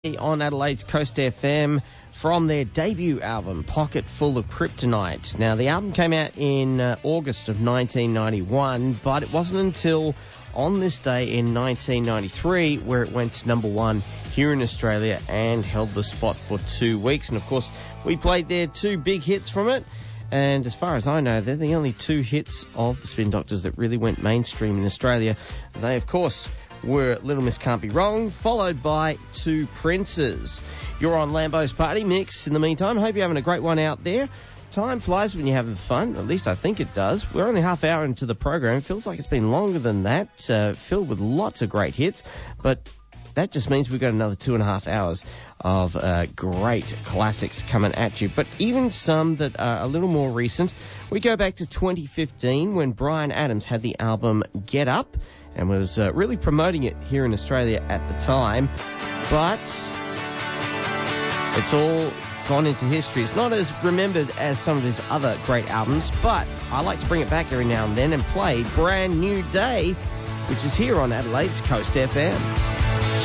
On Adelaide's Coast FM from their debut album, Pocket Full of Kryptonite. Now, the album came out in August of 1991, but it wasn't until on this day in 1993 where it went to number one here in Australia and held the spot for 2 weeks. And, of course, we played their two big hits from it. And as far as I know, they're the only two hits of the Spin Doctors that really went mainstream in Australia. They, of course, were Little Miss Can't Be Wrong, followed by Two Princes. You're on Lambo's Party Mix. In the meantime, hope you're having a great one out there. Time flies when you're having fun. At least I think it does. We're only half hour into the program. It feels like it's been longer than that, filled with lots of great hits. But that just means we've got another 2.5 hours of great classics coming at you. But even some that are a little more recent. We go back to 2015 when Bryan Adams had the album Get Up and was really promoting it here in Australia at the time. But it's all gone into history. It's not as remembered as some of his other great albums, but I like to bring it back every now and then and play Brand New Day, which is here on Adelaide's Coast FM.